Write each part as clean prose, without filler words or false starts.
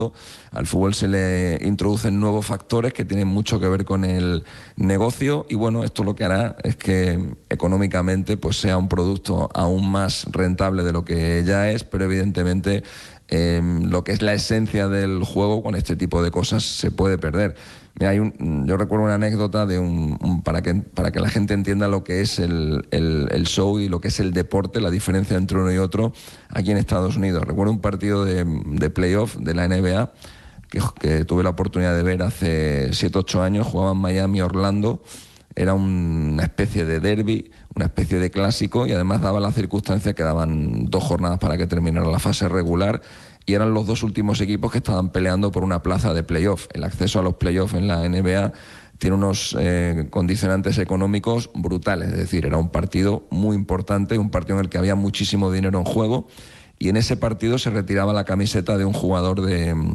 Al fútbol se le introducen nuevos factores que tienen mucho que ver con el negocio y bueno, esto lo que hará es que económicamente pues sea un producto aún más rentable de lo que ya es, pero evidentemente lo que es la esencia del juego con este tipo de cosas se puede perder. Mira, yo recuerdo una anécdota de para que la gente entienda lo que es el show y lo que es el deporte, la diferencia entre uno y otro aquí en Estados Unidos. Recuerdo un partido de playoff de la NBA que tuve la oportunidad de ver hace 7-8 años. Jugaban Miami-Orlando. Era una especie de derbi, una especie de clásico, y además daba la circunstancia que daban 2 jornadas para que terminara la fase regular y eran los 2 últimos equipos que estaban peleando por una plaza de playoff. El acceso a los playoffs en la NBA tiene unos condicionantes económicos brutales, es decir, era un partido muy importante, un partido en el que había muchísimo dinero en juego, y en ese partido se retiraba la camiseta de un jugador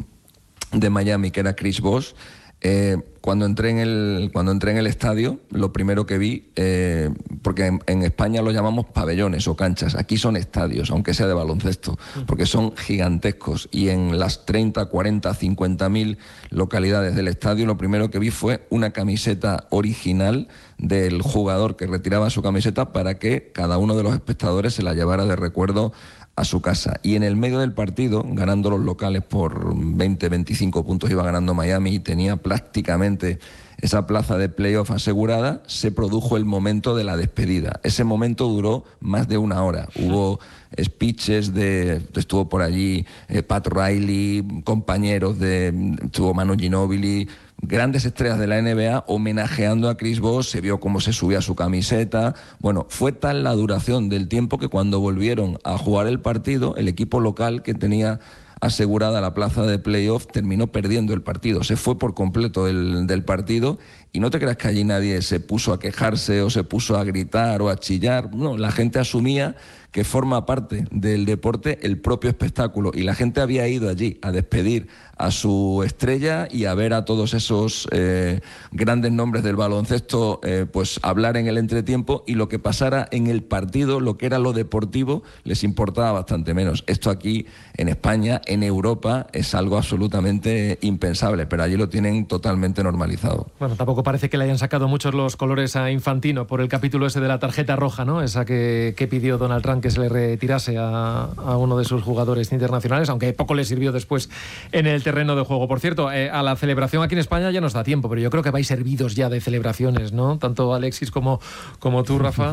de Miami, que era Chris Bosh. Cuando entré en el estadio, lo primero que vi, porque en España lo llamamos pabellones o canchas, aquí son estadios, aunque sea de baloncesto, porque son gigantescos, y en las 30, 40, 50.000 localidades del estadio, lo primero que vi fue una camiseta original del jugador que retiraba su camiseta para que cada uno de los espectadores se la llevara de recuerdo a su casa. Y en el medio del partido, ganando los locales por 20-25 puntos, iba ganando Miami y tenía prácticamente esa plaza de playoff asegurada, se produjo el momento de la despedida. Ese momento duró más de 1 hora. Hubo speeches estuvo por allí Pat Riley, compañeros estuvo Manu Ginóbili, grandes estrellas de la NBA homenajeando a Chris Bosh. Se vio cómo se subía su camiseta. Bueno, fue tal la duración del tiempo que cuando volvieron a jugar el partido, el equipo local que tenía asegurada la plaza de playoff terminó perdiendo el partido. Se fue por completo del partido, y no te creas que allí nadie se puso a quejarse o se puso a gritar o a chillar. No, la gente asumía que forma parte del deporte el propio espectáculo, y la gente había ido allí a despedir a su estrella y a ver a todos esos grandes nombres del baloncesto pues hablar en el entretiempo, y lo que pasara en el partido, lo que era lo deportivo, les importaba bastante menos. Esto aquí en España, en Europa, es algo absolutamente impensable, pero allí lo tienen totalmente normalizado. Bueno, tampoco parece que le hayan sacado muchos los colores a Infantino por el capítulo ese de la tarjeta roja, ¿no? Esa que pidió Donald Trump que se le retirase a uno de sus jugadores internacionales, aunque poco le sirvió después en el terreno de juego. Por cierto, a la celebración aquí en España ya nos da tiempo, pero yo creo que vais servidos ya de celebraciones, ¿no? Tanto Alexis como tú, Rafa.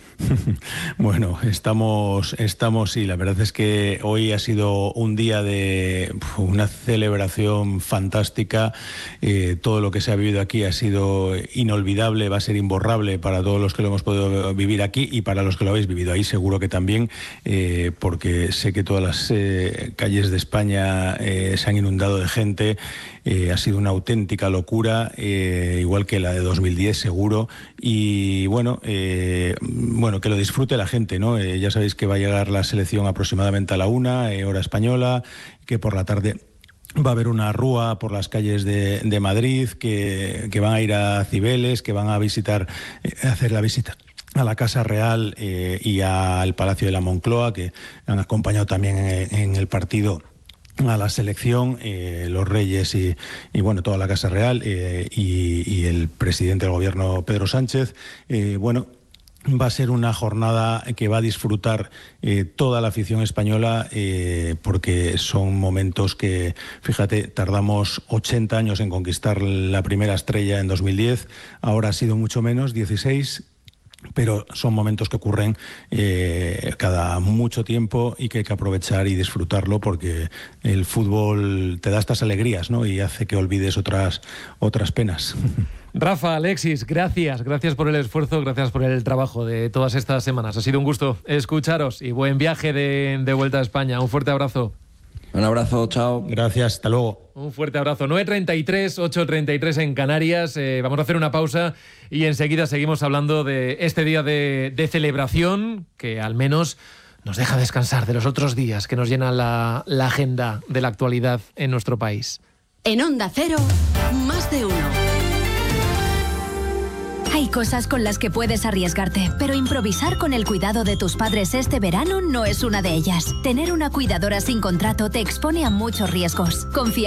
Bueno, estamos y la verdad es que hoy ha sido un día de una celebración fantástica. Todo lo que se ha vivido aquí ha sido inolvidable, va a ser imborrable para todos los que lo hemos podido vivir aquí, y para los que lo habéis vivido ahí seguro que también, porque sé que todas las calles de España se han inundado de gente. Ha sido una auténtica locura, igual que la de 2010 seguro, y bueno, que lo disfrute la gente, ¿no? Ya sabéis que va a llegar la selección aproximadamente a la 1:00, hora española, que por la tarde va a haber una rúa por las calles de Madrid, que van a ir a Cibeles, que van a visitar, hacer la visita a la Casa Real y al Palacio de la Moncloa, que han acompañado también en el partido a la selección, los reyes y bueno, toda la Casa Real y el presidente del gobierno, Pedro Sánchez. Va a ser una jornada que va a disfrutar toda la afición española, porque son momentos que, fíjate, tardamos 80 años en conquistar la primera estrella en 2010, ahora ha sido mucho menos, 16, pero son momentos que ocurren cada mucho tiempo y que hay que aprovechar y disfrutarlo, porque el fútbol te da estas alegrías, ¿no? Y hace que olvides otras penas. Rafa, Alexis, gracias por el esfuerzo, gracias por el trabajo de todas estas semanas. Ha sido un gusto escucharos y buen viaje de vuelta a España. Un fuerte abrazo. Un abrazo, chao. Gracias, hasta luego. Un fuerte abrazo. 9:33, 8:33 en Canarias. Vamos a hacer una pausa y enseguida seguimos hablando de este día de celebración, que al menos nos deja descansar de los otros días que nos llenan la agenda de la actualidad en nuestro país. En Onda Cero, Más de Uno. Hay cosas con las que puedes arriesgarte, pero improvisar con el cuidado de tus padres este verano no es una de ellas. Tener una cuidadora sin contrato te expone a muchos riesgos. Confía